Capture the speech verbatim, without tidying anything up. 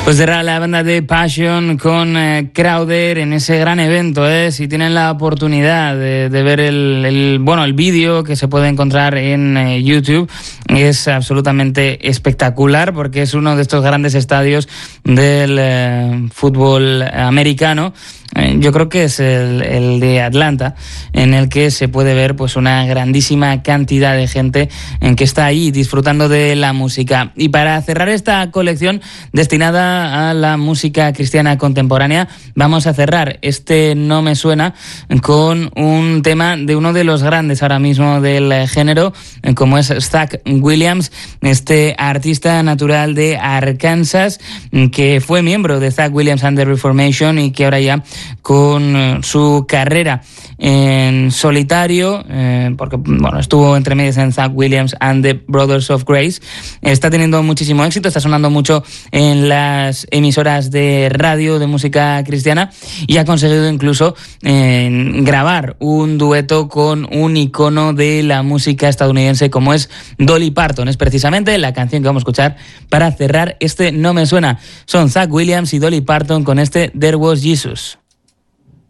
Pues era la banda de Passion con eh, Crowder en ese gran evento, ¿eh? Si tienen la oportunidad de, de ver el, el bueno el vídeo que se puede encontrar en eh, YouTube, es absolutamente espectacular porque es uno de estos grandes estadios del eh, fútbol americano. Yo creo que es el, el de Atlanta, en el que se puede ver pues una grandísima cantidad de gente en que está ahí disfrutando de la música. Y para cerrar esta colección destinada a la música cristiana contemporánea, vamos a cerrar este No Me Suena con un tema de uno de los grandes ahora mismo del género, como es Zach Williams, este artista natural de Arkansas, que fue miembro de Zach Williams and the Reformation y que ahora ya con eh, su carrera en solitario, eh, porque bueno, estuvo entre medias en Zach Williams and the Brothers of Grace, está teniendo muchísimo éxito, está sonando mucho en las emisoras de radio de música cristiana y ha conseguido incluso eh, grabar un dueto con un icono de la música estadounidense como es Dolly Parton. Es precisamente la canción que vamos a escuchar para cerrar este No Me Suena. Son Zach Williams y Dolly Parton con este There Was Jesus.